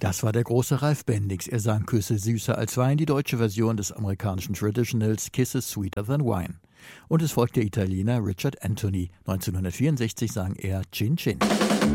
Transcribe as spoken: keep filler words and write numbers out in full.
Das war der große Ralf Bendix. Er sang Küsse süßer als Wein, die deutsche Version des amerikanischen Traditionals Kisses Sweeter Than Wine. Und es folgt der Italiener Richard Anthony. neunzehnhundertvierundsechzig sang er Cin Cin.